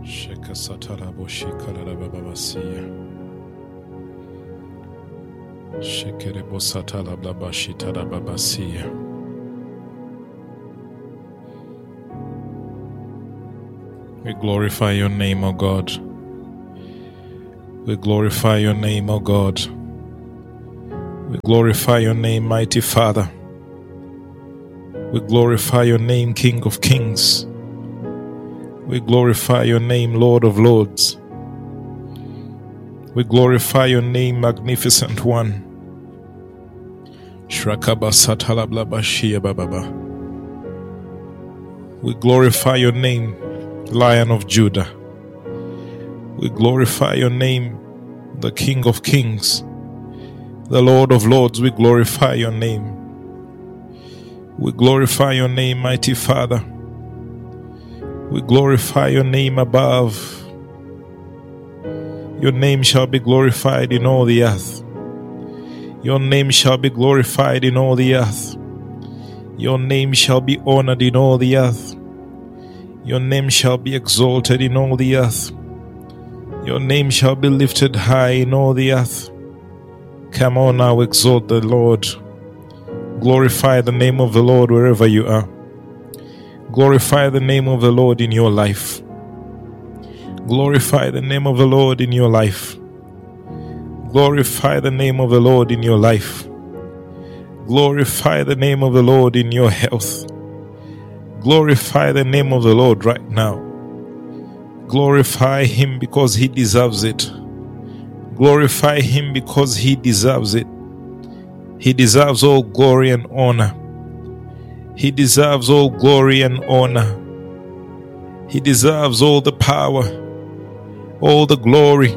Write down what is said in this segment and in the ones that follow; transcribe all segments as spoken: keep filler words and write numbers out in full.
Sheka satara boshi karara bababasiya. Shekere bosatala blabashi tara babasiya. We glorify your name, O God. We glorify your name, O God. We glorify your name, mighty Father. We glorify your name, King of Kings. We glorify your name, Lord of Lords. We glorify your name, Magnificent One. Shrakaba satala blabashia bababa. We glorify your name, Lion of Judah. We glorify your name, the King of Kings, the Lord of Lords. We glorify your name. We glorify your name, mighty Father. We glorify your name above. Your name shall be glorified in all the earth. Your name shall be glorified in all the earth. Your name shall be honored in all the earth. Your name shall be exalted in all the earth. Your name shall be lifted high in all the earth. Come on now, exalt the Lord. Glorify the name of the Lord wherever you are. Glorify the name of the Lord in your life. Glorify the name of the Lord in your life. Glorify the name of the Lord in your life. Glorify the name of the Lord in your health. Glorify the name of the Lord right now. Glorify Him because He deserves it. Glorify Him because He deserves it. He deserves all glory and honor. He deserves all glory and honor. He deserves all the power, all the glory.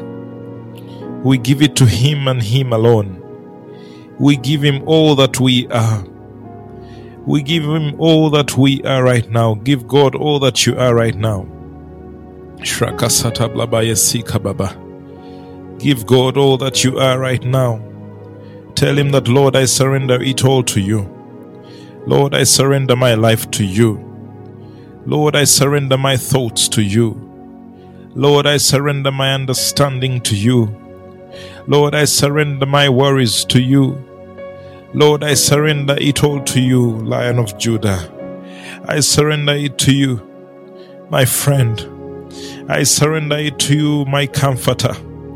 We give it to Him and Him alone. We give Him all that we are. We give Him all that we are right now. Give God all that you are right now. Shrakasata blabaya sika baba. Give God all that you are right now. Tell Him that, Lord, I surrender it all to you. Lord, I surrender my life to you. Lord, I surrender my thoughts to you. Lord, I surrender my understanding to you. Lord, I surrender my worries to you. Lord, I surrender it all to you, Lion of Judah. I surrender it to you, my friend. I surrender it to you, my comforter.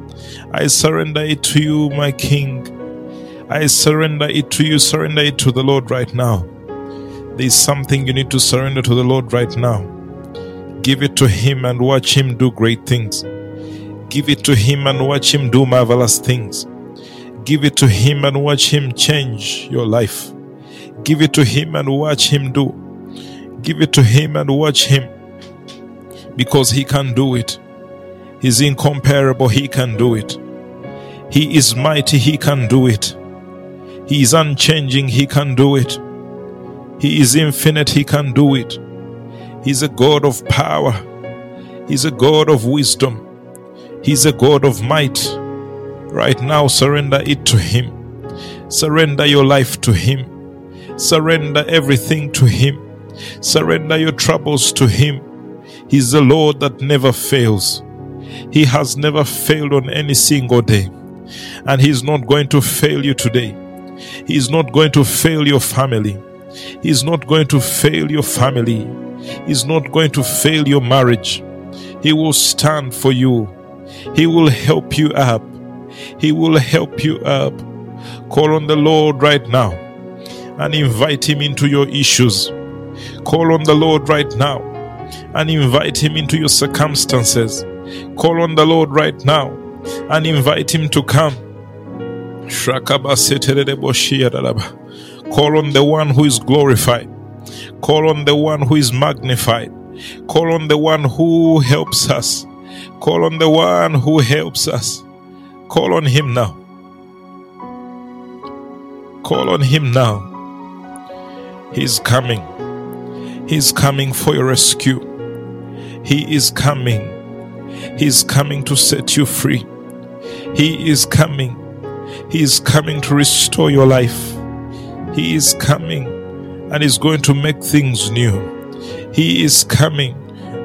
I surrender it to you, my King. I surrender it to you. Surrender it to the Lord right now. There is something you need to surrender to the Lord right now. Give it to Him and watch Him do great things. Give it to Him and watch Him do marvelous things. Give it to Him and watch Him change your life. Give it to Him and watch Him do. Give it to Him and watch Him, because He can do it. He's incomparable. He can do it. He is mighty. He can do it. He is unchanging. He can do it. He is infinite. He can do it. He's a God of power. He's a God of wisdom. He's a God of might. Right now, surrender it to Him. Surrender your life to Him. Surrender everything to Him. Surrender your troubles to Him. He's the Lord that never fails. He has never failed on any single day. And He's not going to fail you today. He's not going to fail your family. He's not going to fail your family. He's not going to fail your marriage. He will stand for you. He will help you up. He will help you up. Call on the Lord right now and invite Him into your issues. Call on the Lord right now and invite Him into your circumstances. Call on the Lord right now and invite Him to come. Call on the one who is glorified. Call on the one who is magnified. Call on the one who helps us. Call on the one who helps us. Call on Him now. Call on Him now. He's coming. He's coming for your rescue. He is coming. He's coming to set you free. He is coming. He is coming to restore your life. He is coming and is going to make things new. He is coming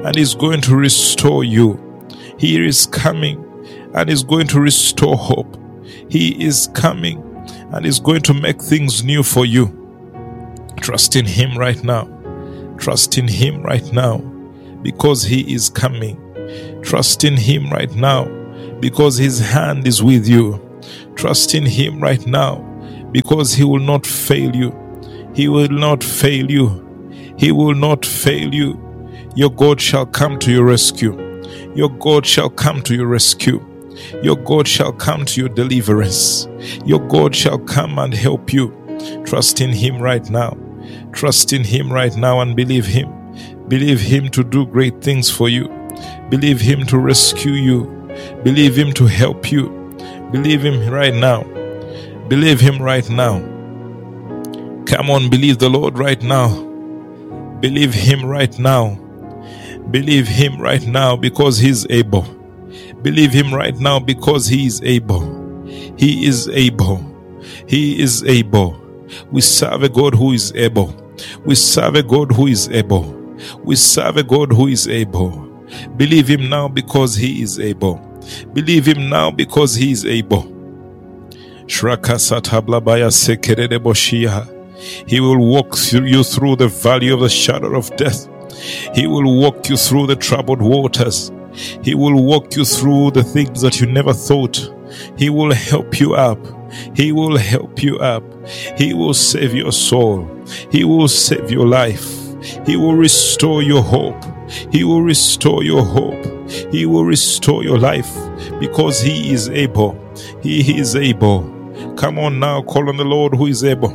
and He's going to restore you. He is coming and is going to restore hope. He is coming and is going to make things new for you. Trust in Him right now. Trust in Him right now because He is coming. Trust in Him right now because His hand is with you. Trust in Him right now because He will not fail you. He will not fail you. He will not fail you. Your God shall come to your rescue. Your God shall come to your rescue. Your God shall come to your deliverance. Your God shall come and help you. Trust in Him right now. Trust in Him right now and believe Him. Believe Him to do great things for you. Believe Him to rescue you. Believe Him to help you. Believe Him right now. Believe Him right now. Come on, believe the Lord right now. Believe Him right now. Believe Him right now because He's able. Believe Him right now because He is able. He is able. He is able. We serve a God who is able. We serve a God who is able. We serve a God who is able. Believe Him now because He is able. Believe Him now because He is able. Shraka satablabaya sekereboshia. He will walk through you through the valley of the shadow of death. He will walk you through the troubled waters. He will walk you through the things that you never thought. He will help you up. He will help you up. He will save your soul. He will save your life. He will restore your hope. He will restore your hope. He will restore your life because He is able. He is able. Come on now, call on the Lord who is able.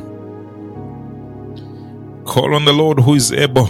Call on the Lord who is able.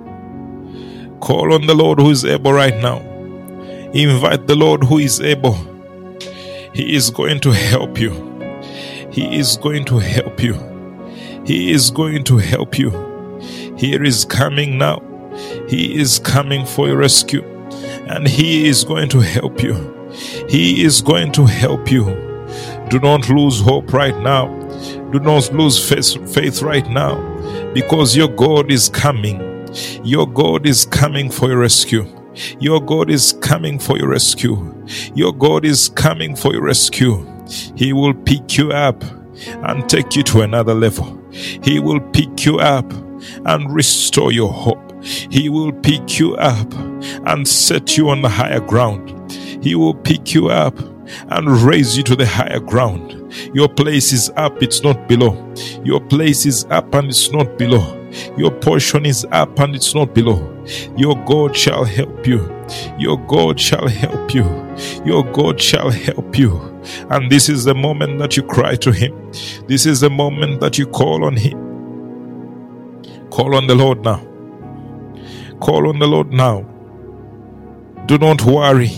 Call on the Lord who is able right now. Invite the Lord who is able. He is going to help you. He is going to help you. He is going to help you. He is coming now. He is coming for your rescue. And He is going to help you. He is going to help you. Do not lose hope right now. Do not lose faith, faith right now. Because your God is coming. Your God is coming for your rescue. Your God is coming for your rescue. Your God is coming for your rescue. He will pick you up and take you to another level. He will pick you up and restore your hope. He will pick you up and set you on the higher ground. He will pick you up and raise you to the higher ground. Your place is up, it's not below. Your place is up and it's not below. Your portion is up and it's not below. Your God shall help you. Your God shall help you. Your God shall help you. And this is the moment that you cry to Him. This is the moment that you call on Him. Call on the Lord now. Call on the Lord now. Do not worry.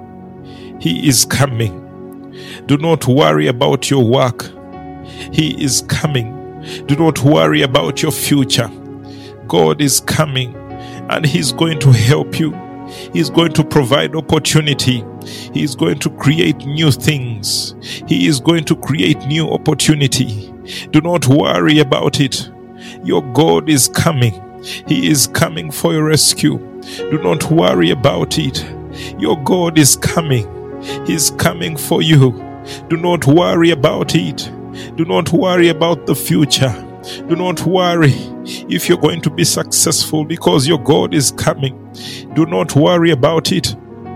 He is coming. Do not worry about your work. He is coming. Do not worry about your future. God is coming and He's going to help you. He's going to provide opportunity. He's going to create new things. He is going to create new opportunity. Do not worry about it. Your God is coming. He is coming for your rescue. Do not worry about it. Your God is coming. He's coming for you. Do not worry about it. Do not worry about the future. Do not worry if you're going to be successful because your God is coming. Do not worry about it.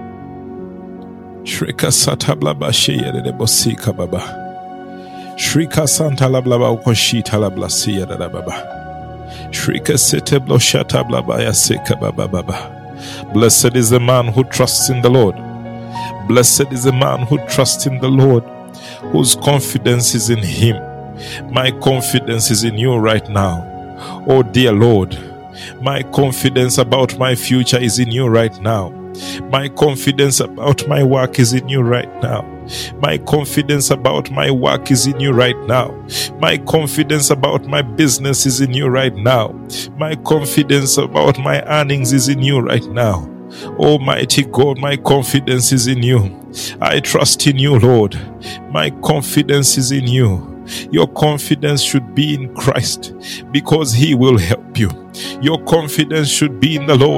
Shrika satablaba sheyedebosika baba. Shrika santalablaba ukoshita lablasiya baba. Shrika seteblo shatablaba yaseka baba baba. Blessed is the man who trusts in the Lord. Blessed is the man who trusts in the Lord, whose confidence is in Him. My confidence is in you right now. Oh dear Lord, my confidence about my future is in you right now. My confidence about my work is in you right now. My confidence about my work is in you right now. My confidence about my business is in you right now. My confidence about my earnings is in you right now. Almighty God, my confidence is in you. I trust in you, Lord. My confidence is in you. Your confidence should be in Christ because He will help you. Your confidence should be in the Lord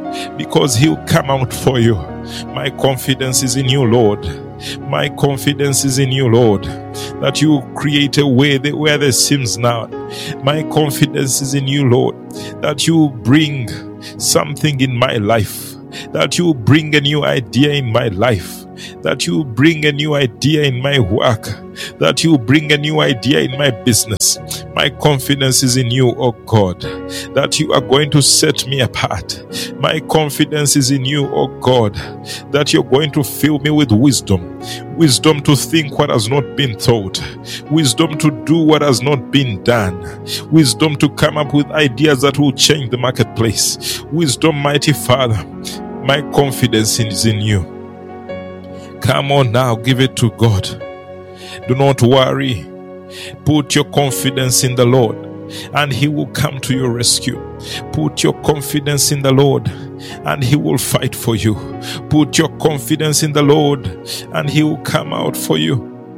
because he'll come out for you. My confidence is in you, Lord. My confidence is in you, Lord, that you create a way where there seems none. My confidence is in you, Lord, that you bring something in my life, that you bring a new idea in my life, that you bring a new idea in my work, that you bring a new idea in my business. My confidence is in you, oh God, that you are going to set me apart. My confidence is in you, oh God, that you're going to fill me with wisdom. Wisdom to think what has not been thought. Wisdom to do what has not been done. Wisdom to come up with ideas that will change the marketplace. Wisdom, mighty Father, my confidence is in you. Come on now, give it to God. Do not worry. Put your confidence in the Lord, and he will come to your rescue. Put your confidence in the Lord, and he will fight for you. Put your confidence in the Lord, and he will come out for you.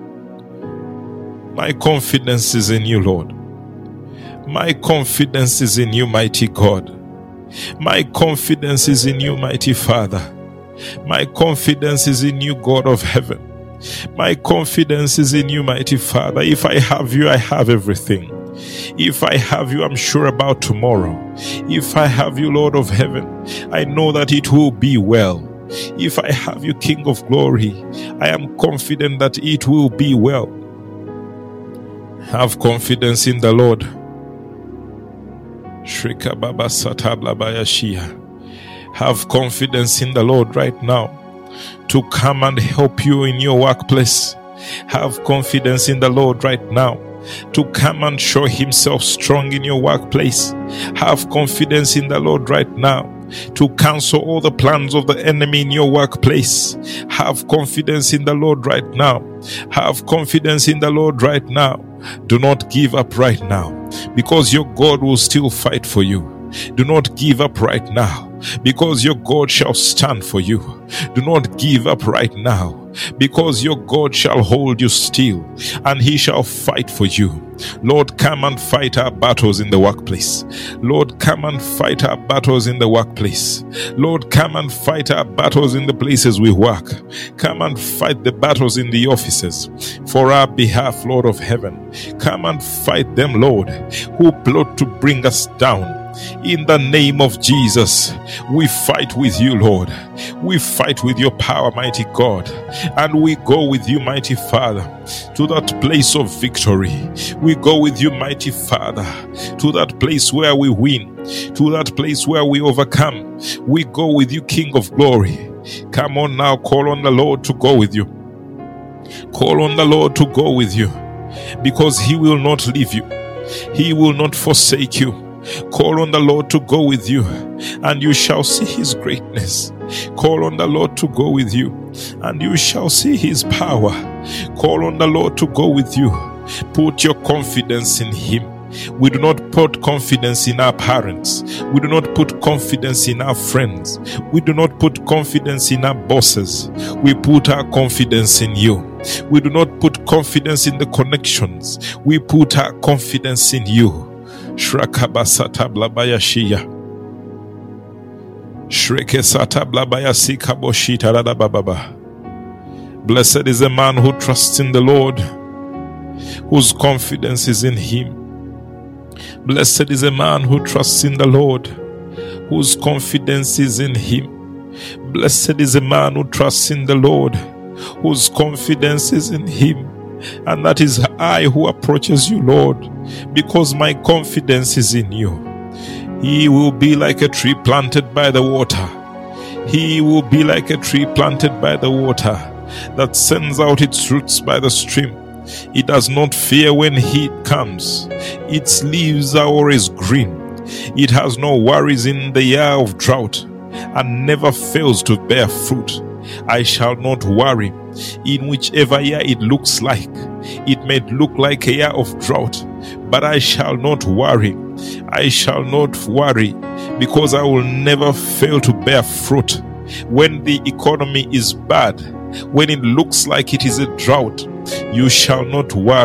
My confidence is in you, Lord. My confidence is in you, mighty God. My confidence is in you, mighty Father. My confidence is in you, God of heaven. My confidence is in you, mighty Father. If I have you, I have everything. If I have you, I'm sure about tomorrow. If I have you, Lord of heaven, I know that it will be well. If I have you, King of glory, I am confident that it will be well. Have confidence in the Lord. Shrika Baba Satabla Bayashia. Have confidence in the Lord right now to come and help you in your workplace. Have confidence in the Lord right now to come and show himself strong in your workplace. Have confidence in the Lord right now to cancel all the plans of the enemy in your workplace. Have confidence in the Lord right now. Have confidence in the Lord right now. Do not give up right now, because your God will still fight for you. Do not give up right now, because your God shall stand for you. Do not give up right now, because your God shall hold you still, and he shall fight for you. Lord, come and fight our battles in the workplace. Lord, come and fight our battles in the workplace. Lord, come and fight our battles in the places we work. Come and fight the battles in the offices for our behalf, Lord of heaven. Come and fight them, Lord, who plot to bring us down. In the name of Jesus, we fight with you, Lord. We fight with your power, mighty God. And we go with you, mighty Father, to that place of victory. We go with you, mighty Father, to that place where we win, to that place where we overcome. We go with you, King of glory. Come on now, call on the Lord to go with you. Call on the Lord to go with you, because he will not leave you. He will not forsake you. Call on the Lord to go with you, and you shall see his greatness. Call on the Lord to go with you, and you shall see his power. Call on the Lord to go with you. Put your confidence in him. We do not put confidence in our parents. We do not put confidence in our friends. We do not put confidence in our bosses. We put our confidence in you. We do not put confidence in the connections. We put our confidence in you. Shrakabasata blabayashia. Shrekesata blabayasika boshita radababa. Blessed is the man who trusts in the Lord, whose confidence is in him. Blessed is the man who trusts in the Lord, whose confidence is in him. Blessed is the man who trusts in the Lord, whose confidence is in him. And that is I who approaches you, Lord, because my confidence is in you. He will be like a tree planted by the water. He will be like a tree planted by the water that sends out its roots by the stream. It does not fear when heat comes. Its leaves are always green. It has no worries in the year of drought, and never fails to bear fruit. I shall not worry in whichever year it looks like. It may look like a year of drought, but I shall not worry. I shall not worry, because I will never fail to bear fruit. When the economy is bad, when it looks like it is a drought, you shall not worry,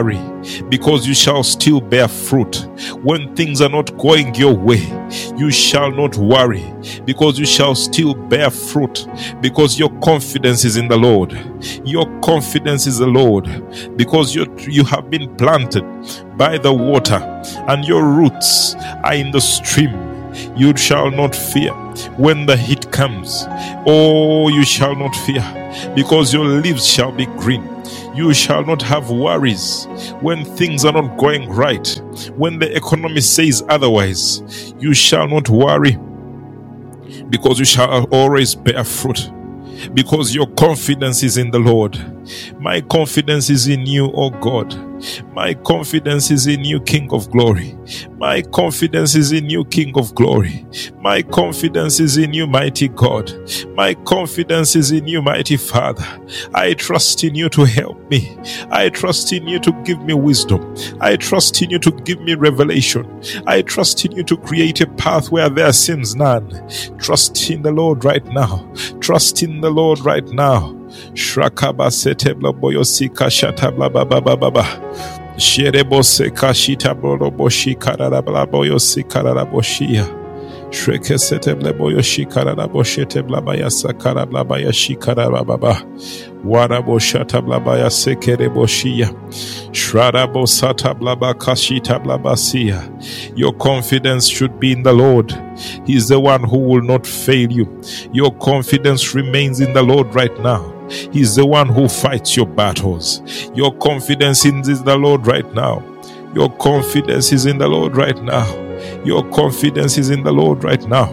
because you shall still bear fruit. When things are not going your way, you shall not worry, because you shall still bear fruit, because your confidence is in the Lord. Your confidence is the Lord, because you you have been planted by the water and your roots are in the stream. You shall not fear when the heat comes. Oh, you shall not fear, because your leaves shall be green. You shall not have worries when things are not going right. When the economy says otherwise, you shall not worry, because you shall always bear fruit, because your confidence is in the Lord. My confidence is in you, O God. My confidence is in you, King of glory. My confidence is in you, King of glory. My confidence is in you, mighty God. My confidence is in you, mighty Father. I trust in you to help me. I trust in you to give me wisdom. I trust in you to give me revelation. I trust in you to create a path where there seems none. Trust in the Lord right now. Trust in the Lord right now. Shrakaba setebla boyosika shatabla baba baba. Sherebo seka shitablo boshika rabla boyosika raboshia. Shreke setebla boyoshika raboshete baya sakara baya shikara baba. Warabo shatabla baya sekere boshia. Shradabo satabla bakashita blabasia. Your confidence should be in the Lord. He is the one who will not fail you. Your confidence remains in the Lord right now. He is the one who fights your battles. Your confidence in the Lord right now. Your confidence is in the Lord right now. Your confidence is in the Lord right now.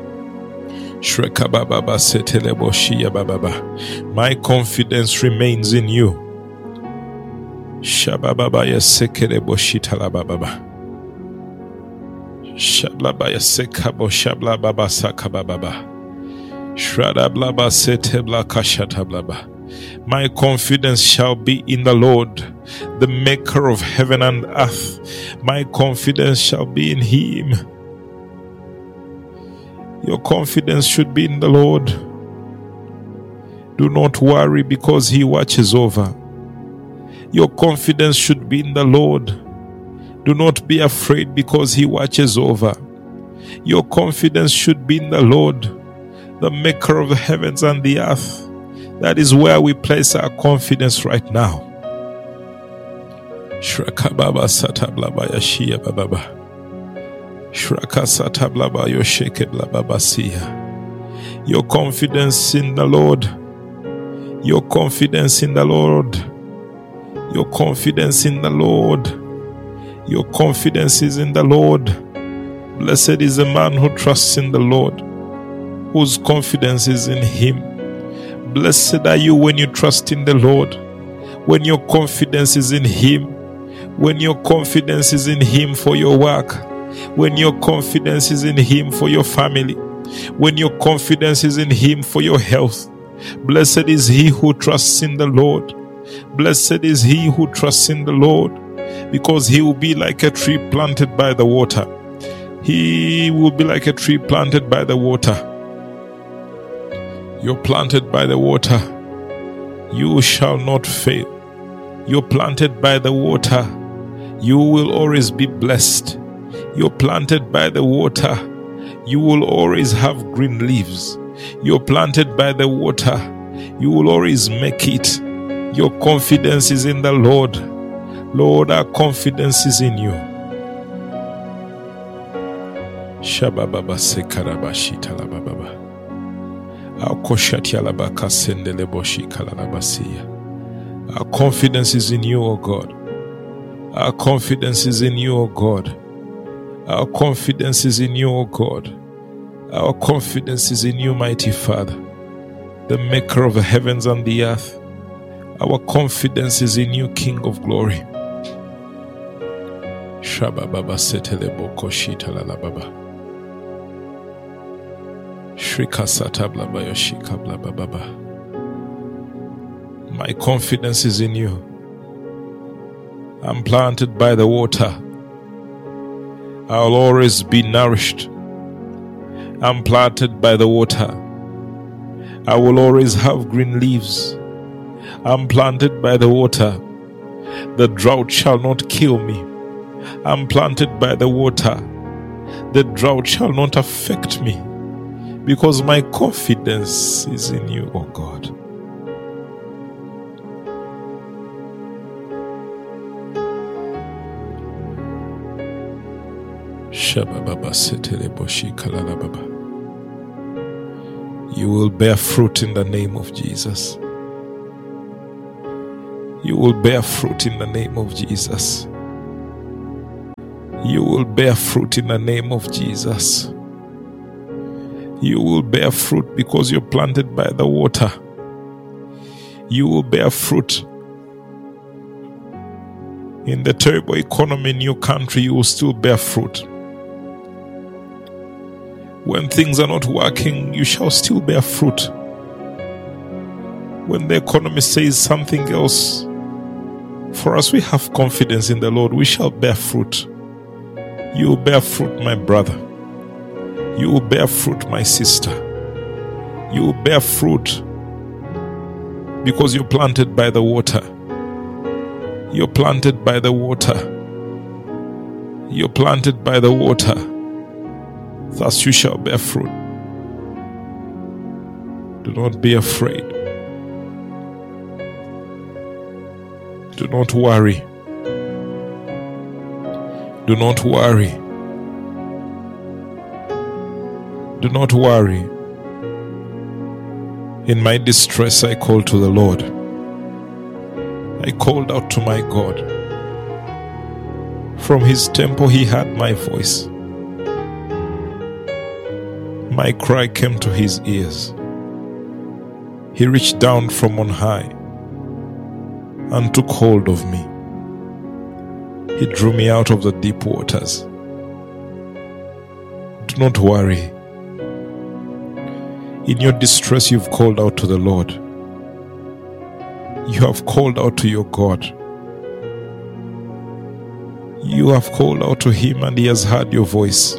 My confidence remains in you. Shababa yasekere boshita la baba. Shablaba yasekabo shabla baba sakababa. Shradabla setebla kashatabla. My confidence shall be in the Lord, the maker of heaven and earth. My confidence shall be in him. Your confidence should be in the Lord. Do not worry, because he watches over. Your confidence should be in the Lord. Do not be afraid, because he watches over. Your confidence should be in the Lord, the maker of the heavens and the earth. That is where we place our confidence right now. Shrakababa satablaba yashia bababa. Shraka satablaba yosheke blababa siya. Your confidence in the Lord. Your confidence in the Lord. Your confidence in the Lord. Your confidence is in the Lord. Blessed is the man who trusts in the Lord, whose confidence is in him. Blessed are you when you trust in the Lord, when your confidence is in him, when your confidence is in him for your work, when your confidence is in him for your family, when your confidence is in him for your health. Blessed is he who trusts in the Lord. Blessed is he who trusts in the Lord, because he will be like a tree planted by the water. He will be like a tree planted by the water. You're planted by the water. You shall not fail. You're planted by the water. You will always be blessed. You're planted by the water. You will always have green leaves. You're planted by the water. You will always make it. Your confidence is in the Lord. Lord, our confidence is in you. Shababa sekarabashita la baba. Our confidence is in you, O God. Our confidence is in you, O God. Our confidence is in you, O God. Our confidence is in you, mighty Father, the maker of the heavens and the earth. Our confidence is in you, King of glory. Shababa setelebo koshita la baba. My confidence is in you. I'm planted by the water. I'll always be nourished. I'm planted by the water. I will always have green leaves. I'm planted by the water. The drought shall not kill me. I'm planted by the water. The drought shall not affect me, because my confidence is in you, O God. You will bear fruit in the name of Jesus. You will bear fruit in the name of Jesus. You will bear fruit in the name of Jesus. You will bear fruit because you're planted by the water. You will bear fruit. In the terrible economy in your country, you will still bear fruit. When things are not working, you shall still bear fruit. When the economy says something else, for us, we have confidence in the Lord. We shall bear fruit. You will bear fruit, my brother. You will bear fruit, my sister. You will bear fruit because you're planted by the water. You're planted by the water. You're planted by the water. Thus you shall bear fruit. Do not be afraid. Do not worry. Do not worry. Do not worry. In my distress, I called to the Lord. I called out to my God. From his temple, he heard my voice. My cry came to his ears. He reached down from on high and took hold of me. He drew me out of the deep waters. Do not worry. In your distress, you've called out to the Lord. You have called out to your God. You have called out to him and he has heard your voice.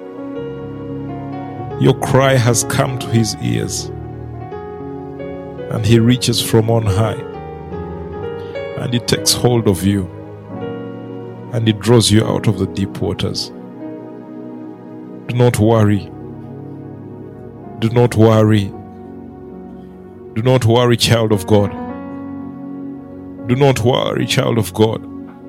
Your cry has come to his ears, and he reaches from on high, and he takes hold of you, and he draws you out of the deep waters. Do not worry. Do not worry. Do not worry, child of God. Do not worry, child of God.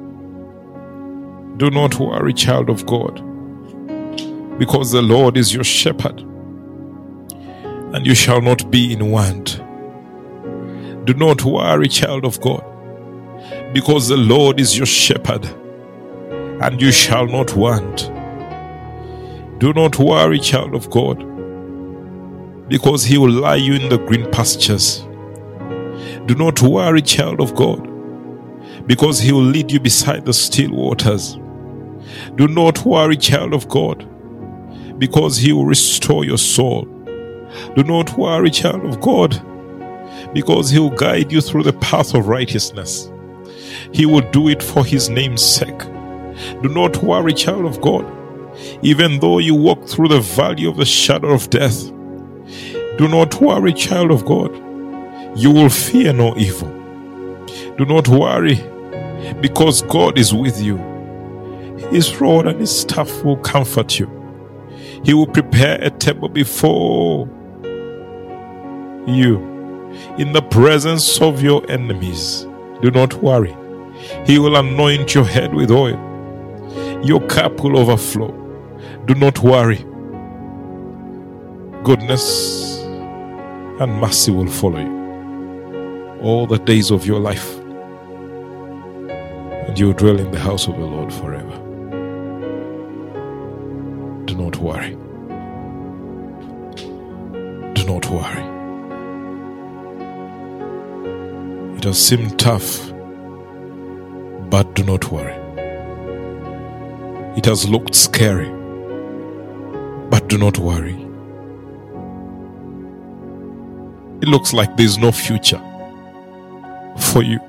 Do not worry, child of God. Because the Lord is your shepherd, and you shall not be in want. Do not worry, child of God, because the Lord is your shepherd, and you shall not want. Do not worry, child of God, because he will lie you in the green pastures. Do not worry, child of God, because he will lead you beside the still waters. Do not worry, child of God, because he will restore your soul. Do not worry, child of God, because he will guide you through the path of righteousness. He will do it for his name's sake. Do not worry, child of God, even though you walk through the valley of the shadow of death. Do not worry, child of God, you will fear no evil. Do not worry, because God is with you. His rod and his staff will comfort you. He will prepare a table before you in the presence of your enemies. Do not worry. He will anoint your head with oil. Your cup will overflow. Do not worry. Goodness and mercy will follow you all the days of your life, and you will dwell in the house of the Lord forever. Do not worry. Do not worry. It has seemed tough, but do not worry. It has looked scary, but do not worry. It looks like there's no future for you,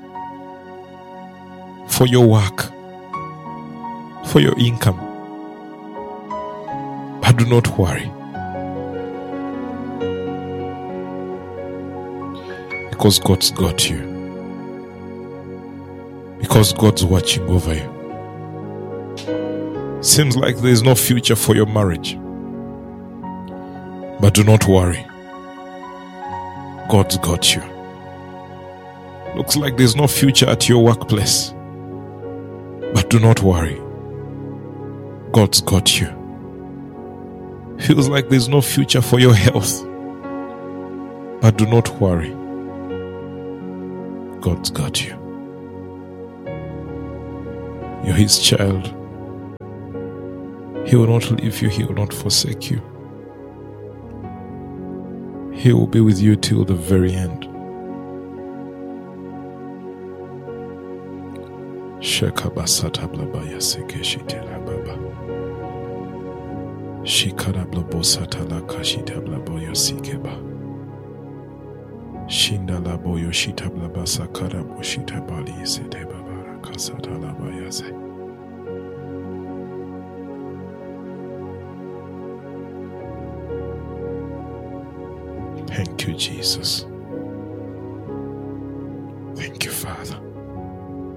for your work, for your income. But do not worry, because God's got you. because God's watching over you. Seems like there is no future for your marriage, but do not worry. God's got you. Looks like there's no future at your workplace, but do not worry. God's got you. Feels like there's no future for your health, but do not worry. God's got you. You're His child. He will not leave you. He will not forsake you. He will be with you till the very end. Shekabasata blabaya sekeshitela baba. Shikara blabosata la kashita blaboyo sikeba. Shinda laboyo shita blabasa karabo shita bali sete babara kasata labayaze. Thank you, Jesus. Thank you, Father.